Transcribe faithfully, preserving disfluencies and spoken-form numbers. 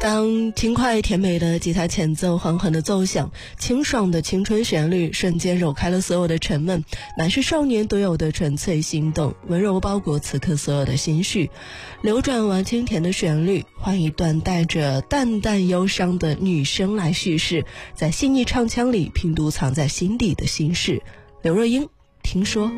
当轻快甜美的吉他前奏缓缓的奏响，清爽的青春旋律瞬间揉开了所有的沉闷，乃是少年独有的纯粹心动，温柔包裹此刻所有的心绪。流转完清甜的旋律，换一段带着淡淡忧伤的女声来叙事，在细腻唱腔里拼读藏在心底的心事。刘若英，听说。